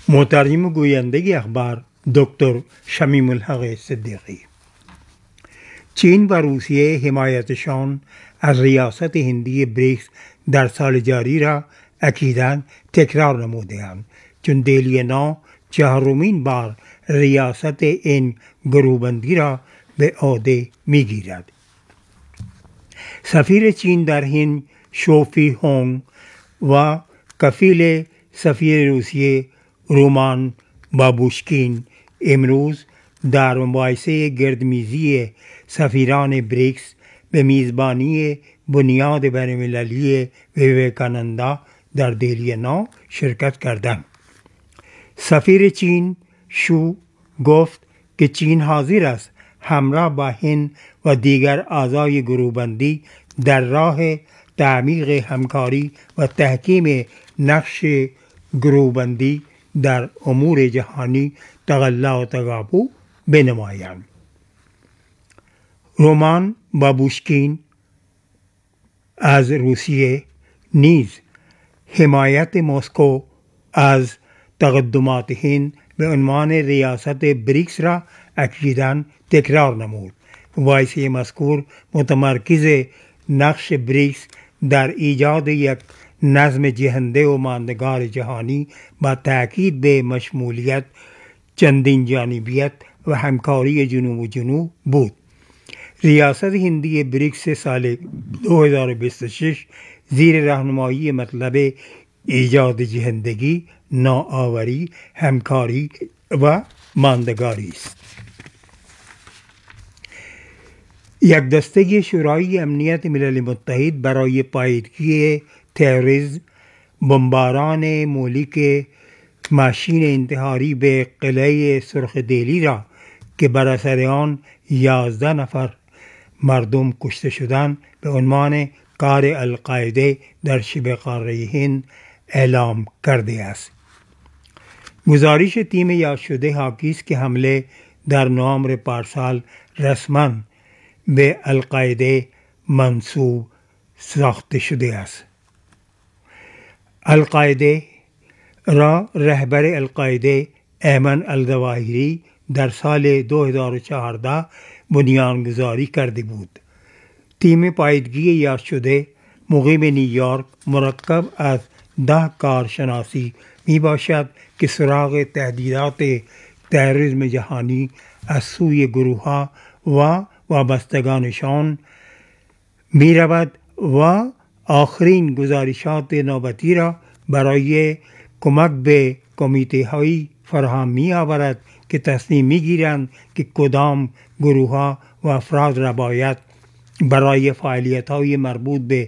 مترجم و گوینده اخبار دکتر شمیم الحق صدیقی. چین و روسیه حمایتشان از ریاست هندی بریکس در سال جاری را اکیداً تکرار نموده‌اند، چون دهلی نو چهارمین بار ریاست این گروهبندی را به عهده می‌گیرد. سفیر چین در هند شو فی هونگ و کفیل سفیر روسیه رومان بابوشکین امروز در مباحثه گردمیزی سفیران بریکس به میزبانی بنیاد بین‌المللی ویویکانندا در دهلی نو شرکت کردند. سفیر چین شو گفت که چین حاضر است همراه با هند و دیگر اعضای گروهبندی در راه تعمیق همکاری و تحکیم نقش گروهبندی در امور جهانی تقلا و تقابو بنمایند. رومان بابوشکین از روسیه نیز حمایت مسکو از تقدمات هند به عنوان ریاست بریکس را اکیداً تکرار نمود. مباحثه مذکور متمرکز نقش بریکس در ایجاد یک نظم جهنده و ماندگار جهانی با تاکید به مشمولیت، چندین جانبیت و همکاری جنوب و جنوب بود. ریاست هندی بریکس سال 2026 زیر راهنمایی مطلب ایجاد جهندگی، نوآوری، همکاری و ماندگاری است. یک دسته شورای امنیت ملل متحد برای پایدگی تروریسم بمباران مهلک ماشین انتحاری به قلعه سرخ دهلی را که بر اثر آن 11 نفر مردم کشته شدند به عنوان کار القاعده در شبه قاره هند اعلام کرده است. گزارش تیم یاد شده حاکی است که حمله در نوامبر پارسال رسما به القاعده منسوب ساخته شده است. القاعده را رهبر القاعده ایمن الظواهری در سال 2014 بنیانگذاری کرده بود. تیم پایدگی یاد شده مقیم نیویورک مرکب از 10 کارشناسی می باشد که سراغ تهدیدات تروریسم جهانی از سوی گروه‌ها و وابستگانشان می رود و آخرین گزارشات نوبتی را برای کمک به کمیته هایی فراهم می آورد که تصمیم می گیرند که کدام گروه ها و افراد را باید برای فعالیت های مربوط به